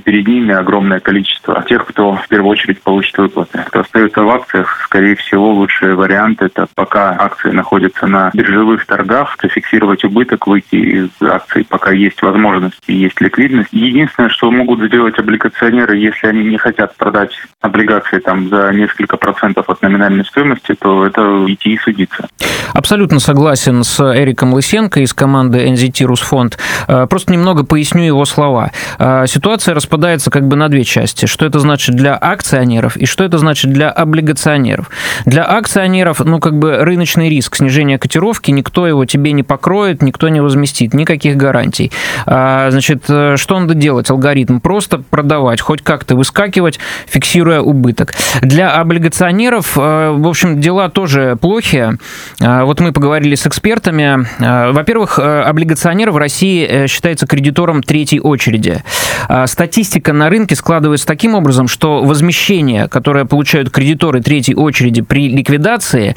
перед ними огромное количество тех, кто в первую очередь получит выплаты. Кто остается в акциях, скорее всего, лучший вариант – это пока акции находятся на биржевых торгах, зафиксировать убыток, выйти из акций, пока есть возможность и есть ликвидность. Единственное, что могут сделать облигационеры, если они не хотят продать облигации там за несколько процентов от номинальной стоимости, то это идти и судиться. Абсолютно согласен с Эриком Лысенко из команды NZT Русфонд. Просто немного поясню его слова. Ситуация распадается как бы на две части. Что это значит для акционеров и что это значит для облигационеров. Для акционеров, рыночный риск снижения котировки, никто его тебе не покроет, никто не возместит, никаких гарантий. Значит, что надо делать? Алгоритм просто продавать, хоть как-то выскакивать, фиксируя убыток. Для облигационеров, в общем, дела тоже плохие. Вот мы поговорили с экспертами. Во-первых, облигационер в России считается кредитором третьей очереди. Статистика на рынке складывается таким образом, что возмещение, которое получают кредиторы третьей очереди при ликвидации,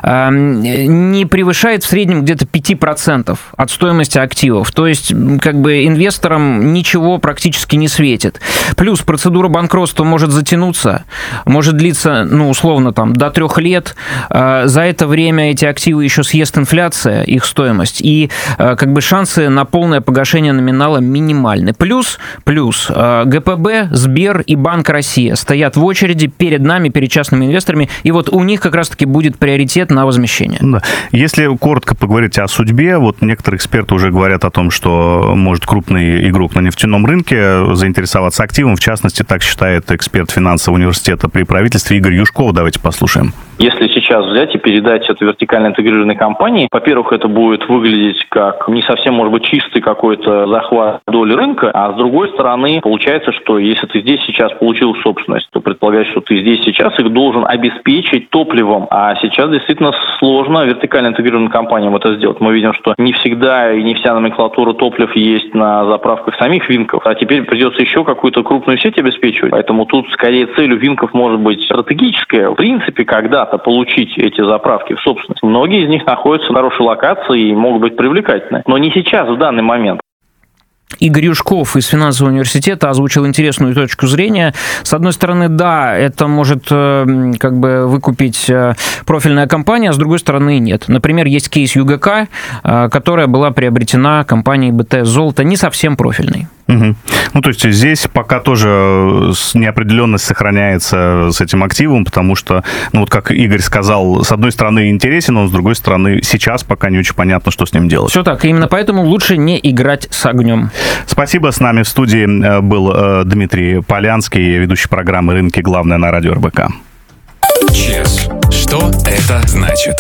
не превышает в среднем где-то 5% от стоимости активов. То есть, инвесторам ничего практически не светит. Плюс процедура банкротства может затянуться, может длиться, условно, до 3 лет. За это время эти активы еще съест инфляция, их стоимость, и шансы на полное погашение номинала минимальны. Плюс ГПБ, Сбер и Банк России стоят в очереди перед нами, перед частными инвесторами, и вот у них как раз-таки будет приоритет на возмещение. Да. Если коротко поговорить о судьбе, вот некоторые эксперты уже говорят о том, что может крупный игрок на нефтяном рынке заинтересоваться активом. В частности, так считает эксперт финансового университета при правительстве Игорь Юшков. Давайте послушаем. Если сейчас взять и передать это вертикально интегрированной компании, во-первых, это будет выглядеть как не совсем, может быть, чистый какой-то захват доли рынка, а с другой стороны, получается, что если ты здесь сейчас получил собственность, то предполагается, что ты здесь сейчас их должен обеспечить топливом, а сейчас действительно сложно вертикально интегрированным компаниям это сделать. Мы видим, что не всегда и не вся номенклатура топлив есть на заправках самих Винков, а теперь придется еще какую-то крупную сеть обеспечивать, поэтому тут скорее целью Винков может быть стратегическая. В принципе, когда-то получить эти заправки в собственность. Многие из них находятся в хорошей локации и могут быть привлекательны, но не сейчас, в данный момент. Игорь Юшков из финансового университета озвучил интересную точку зрения. С одной стороны, да, это может выкупить профильная компания, а с другой стороны, нет. Например, есть кейс ЮГК, которая была приобретена компанией БТС «Золото», не совсем профильной. Угу. То есть здесь пока тоже неопределенность сохраняется с этим активом, потому что, как Игорь сказал, с одной стороны интересен он, с другой стороны сейчас пока не очень понятно, что с ним делать. Все так, и именно поэтому лучше не играть с огнем. Спасибо. С нами в студии был Дмитрий Полянский, ведущий программы «Рынки. Главное» на радио РБК. ЧЕС. Что это значит?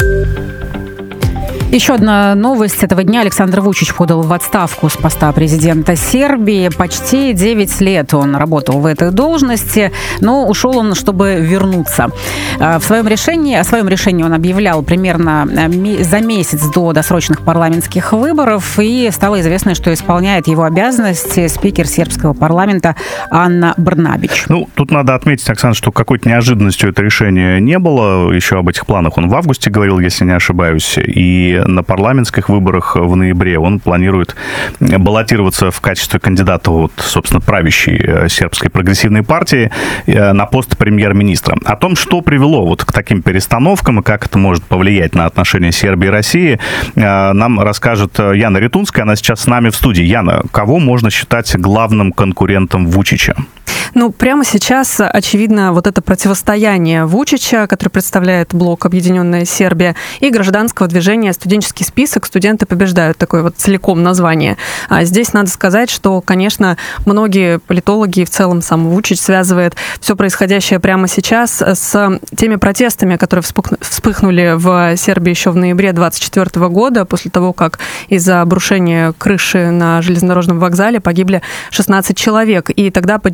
Еще одна новость этого дня. Александр Вучич подал в отставку с поста президента Сербии. Почти 9 лет он работал в этой должности, но ушел он, чтобы вернуться. О своем решении он объявлял примерно за месяц до досрочных парламентских выборов, и стало известно, что исполняет его обязанности спикер сербского парламента Ана Брнабич. Тут надо отметить, Оксана, что какой-то неожиданностью это решение не было. Еще об этих планах он в августе говорил, если не ошибаюсь, и на парламентских выборах в ноябре он планирует баллотироваться в качестве кандидата, собственно, правящей сербской прогрессивной партии на пост премьер-министра. О том, что привело к таким перестановкам и как это может повлиять на отношения Сербии и России, нам расскажет Яна Ритунская. Она сейчас с нами в студии. Яна, кого можно считать главным конкурентом Вучича? Прямо сейчас, очевидно, это противостояние Вучича, который представляет блок «Объединенная Сербия», и гражданского движения «Студенческий список». «Студенты побеждают» — такое целиком название. А здесь надо сказать, что, конечно, многие политологи и в целом сам Вучич связывает все происходящее прямо сейчас с теми протестами, которые вспыхнули в Сербии еще в ноябре 2024 года, после того, как из-за обрушения крыши на железнодорожном вокзале погибли 16 человек. И тогда поднялась волна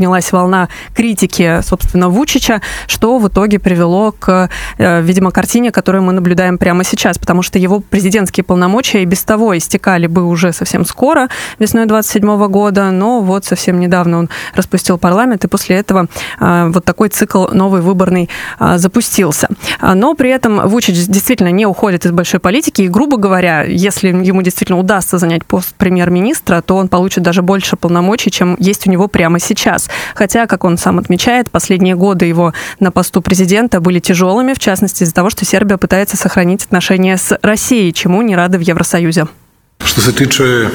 волна критики, собственно, Вучича, что в итоге привело к, видимо, картине, которую мы наблюдаем прямо сейчас, потому что его президентские полномочия и без того истекали бы уже совсем скоро, весной 27 года, но вот совсем недавно он распустил парламент, и после этого вот такой цикл новый выборный запустился. Но при этом Вучич действительно не уходит из большой политики, и, грубо говоря, если ему действительно удастся занять пост премьер-министра, то он получит даже больше полномочий, чем есть у него прямо сейчас. Хотя, как он сам отмечает, последние годы его на посту президента были тяжелыми, в частности, из-за того, что Сербия пытается сохранить отношения с Россией, чему не рады в Евросоюзе. Что се тиче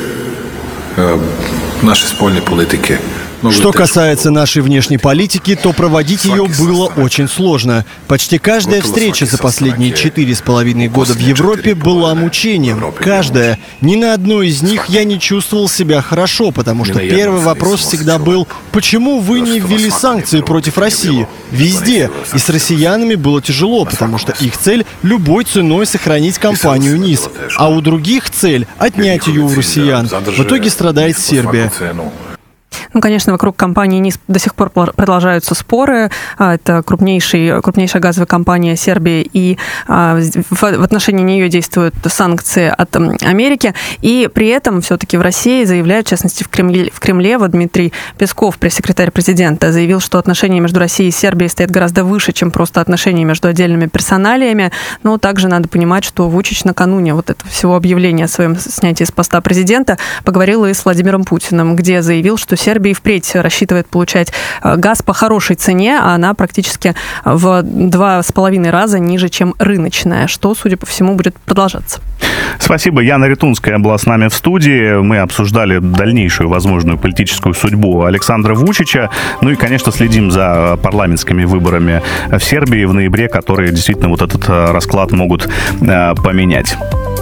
нашей спольной политики. Что касается нашей внешней политики, то проводить ее было очень сложно. Почти каждая встреча за последние 4,5 года в Европе была мучением. Каждая. Ни на одной из них я не чувствовал себя хорошо, потому что первый вопрос всегда был: почему вы не ввели санкции против России? Везде. И с россиянами было тяжело, потому что их цель любой ценой сохранить компанию НИС. А у других цель отнять ее у россиян. В итоге страдает Сербия. Ну, конечно, вокруг компании НИС до сих пор продолжаются споры. Это крупнейшая газовая компания Сербии, и в отношении нее действуют санкции от Америки. И при этом все-таки в России заявляют, в частности, в Кремле, вот Дмитрий Песков, пресс-секретарь президента, заявил, что отношения между Россией и Сербией стоят гораздо выше, чем просто отношения между отдельными персоналиями. Но также надо понимать, что Вучич накануне вот этого всего объявления о своем снятии с поста президента поговорил и с Владимиром Путиным, где заявил, что Сербия и впредь рассчитывает получать газ по хорошей цене, а она практически в 2,5 раза ниже, чем рыночная, что, судя по всему, будет продолжаться. Спасибо. Яна Ритунская была с нами в студии. Мы обсуждали дальнейшую возможную политическую судьбу Александра Вучича. Ну и, конечно, следим за парламентскими выборами в Сербии в ноябре, которые действительно вот этот расклад могут поменять.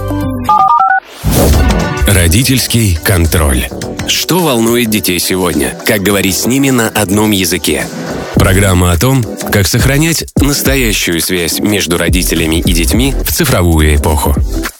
Родительский контроль. Что волнует детей сегодня? Как говорить с ними на одном языке? Программа о том, как сохранять настоящую связь между родителями и детьми в цифровую эпоху.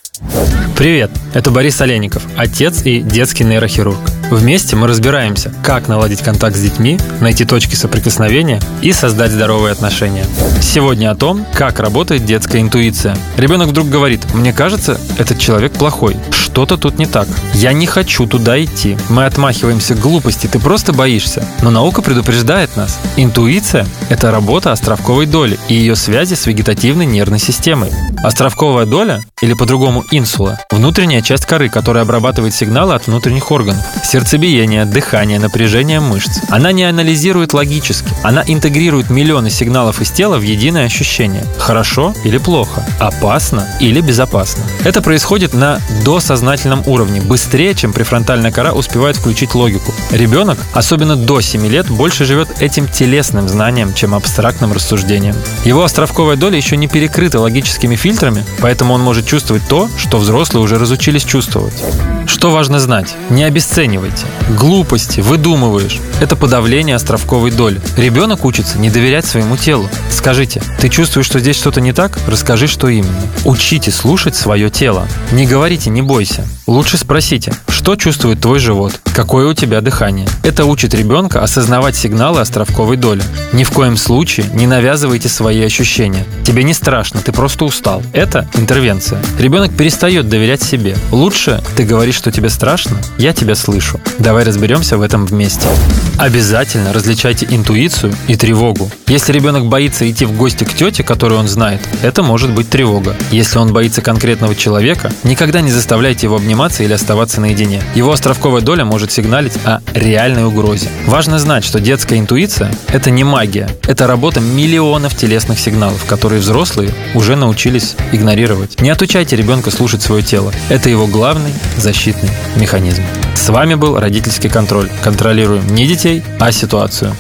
Привет, это Борис Олейников, отец и детский нейрохирург. Вместе мы разбираемся, как наладить контакт с детьми, найти точки соприкосновения и создать здоровые отношения. Сегодня о том, как работает детская интуиция. Ребенок вдруг говорит: «Мне кажется, этот человек плохой. Что-то тут не так. Я не хочу туда идти». Мы отмахиваемся: «Глупости, ты просто боишься». Но наука предупреждает нас. Интуиция – это работа островковой доли и ее связи с вегетативной нервной системой. Островковая доля, или по-другому инсула, внутренняя часть коры, которая обрабатывает сигналы от внутренних органов. Сердцебиение, дыхание, напряжение мышц. Она не анализирует логически. Она интегрирует миллионы сигналов из тела в единое ощущение. Хорошо или плохо, опасно или безопасно. Это происходит на досознательном уровне, быстрее, чем префронтальная кора успевает включить логику. Ребенок, особенно до 7 лет, больше живет этим телесным знанием, чем абстрактным рассуждением. Его островковая доля еще не перекрыта логическими фильтрами, поэтому он может чувствовать то, что взрослые уже разучились чувствовать. Что важно знать? Не обесценивайте. Глупости, выдумываешь. Это подавление островковой доли. Ребенок учится не доверять своему телу. Скажите: ты чувствуешь, что здесь что-то не так? Расскажи, что именно. Учите слушать свое тело. Не говорите «не бойся». Лучше спросите: что чувствует твой живот? Какое у тебя дыхание? Это учит ребенка осознавать сигналы островковой доли. Ни в коем случае не навязывайте свои ощущения. Тебе не страшно, ты просто устал. Это интервенция. Ребенок перестает доверять себе. Лучше ты говоришь, что тебе страшно, я тебя слышу. Давай разберемся в этом вместе. Обязательно различайте интуицию и тревогу. Если ребенок боится идти в гости к тете, которую он знает, это может быть тревога. Если он боится конкретного человека, никогда не заставляйте его обниматься или оставаться наедине. Его островковая доля может сигналить о реальной угрозе. Важно знать, что детская интуиция – это не магия. Это работа миллионов телесных сигналов, которые взрослые уже научились игнорировать. Не отучайте ребенка слушать свое тело. Это его главный защитный механизм. С вами был родительский контроль. Контролируем не детей, а ситуацию.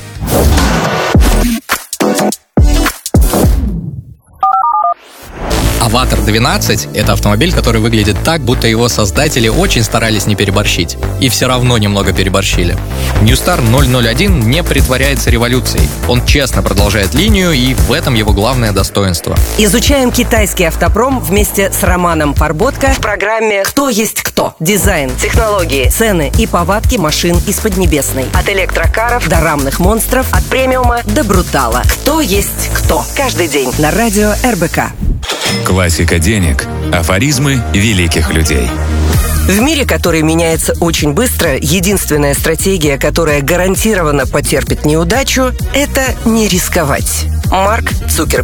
Аватар 12 — это автомобиль, который выглядит так, будто его создатели очень старались не переборщить. И все равно немного переборщили. New Star 001 не притворяется революцией. Он честно продолжает линию, и в этом его главное достоинство. Изучаем китайский автопром вместе с Романом Фарботко в программе «Кто есть кто». Дизайн, технологии, цены и повадки машин из Поднебесной. От электрокаров до рамных монстров, от премиума до брутала. Кто есть кто. Каждый день на радио РБК. Классика денег. Афоризмы великих людей. В мире, который меняется очень быстро, единственная стратегия, которая гарантированно потерпит неудачу, это не рисковать. Марк Цукерберг.